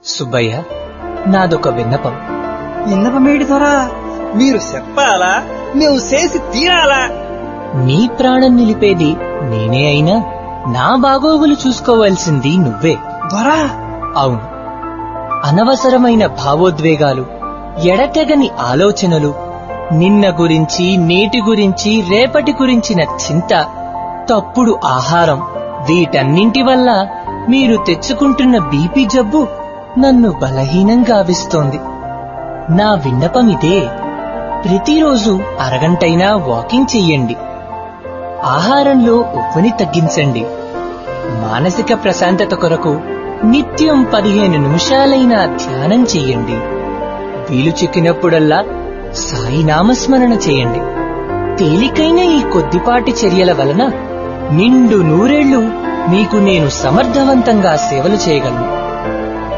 సుబ్బయ్య, నాదొక విన్నపం. విన్నపమేడి దొరా? మీరు చెప్పాలా? మేము చేసి తీరాలా? నీ ప్రాణం నిలిపేది నేనే అయినా నా బాగోగులు చూసుకోవాల్సింది నువ్వే దొరా. అవును, అనవసరమైన భావోద్వేగాలు, ఎడతెగని ఆలోచనలు, నిన్న గురించి, నేటి గురించి, రేపటి గురించిన చింత, తప్పుడు ఆహారం, వీటన్నింటి వల్ల మీరు తెచ్చుకుంటున్న బీపీ జబ్బు నన్ను బలహీనం గావిస్తోంది. నా విన్నపమిదే, ప్రతిరోజు అరగంటైనా వాకింగ్ చెయ్యండి. ఆహారంలో ఉప్పుని తగ్గించండి. మానసిక ప్రశాంతత కొరకు నిత్యం 15 నిమిషాలైనా ధ్యానం చెయ్యండి. వీలు చిక్కినప్పుడల్లా సాయి నామస్మరణ చేయండి. తేలికైన ఈ కొద్దిపాటి చర్యల వలన నిండు నూరేళ్లు మీకు నేను సమర్థవంతంగా సేవలు చేయగలను.